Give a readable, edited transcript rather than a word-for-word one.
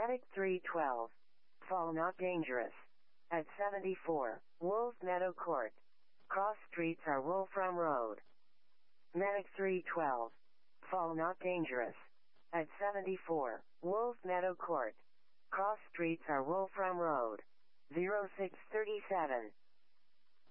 Medic 312. Fall not dangerous. At 74, Wolf Meadow Court. Cross streets are Wolfram Road. Medic 312. Fall not dangerous. At 74, Wolf Meadow Court. Cross streets are Wolfram Road. 0637.